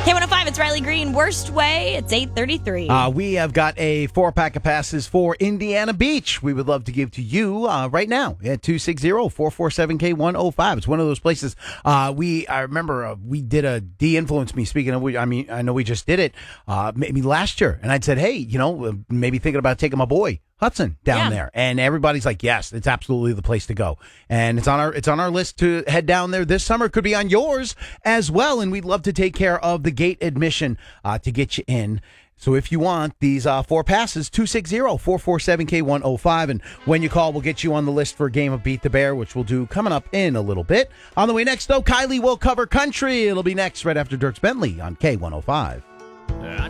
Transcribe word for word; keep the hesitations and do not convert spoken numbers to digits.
K one oh five, it's Riley Green. Worst way, it's eight thirty-three. Uh, we have got a four-pack of passes for Indiana Beach. We would love to give to you uh, right now at two six zero, four four seven, K one oh five. It's one of those places. Uh, we I remember uh, we did a De-Influence Me. Speaking of, we, I mean, I know we just did it uh, maybe last year. And I'd said, hey, you know, maybe thinking about taking my boy Hudson down Yeah. there, and everybody's like, yes, it's absolutely the place to go, and it's on our it's on our list to head down there this summer. It could be on yours as well, and we'd love to take care of the gate admission uh, to get you in. So if you want these uh, four passes, two six zero, four four seven, K one oh five, and when you call, we'll get you on the list for a game of Beat the Bear, which we'll do coming up in a little bit. On the way next, though, Kylie will cover country. It'll be next right after Dierks Bentley on K one oh five.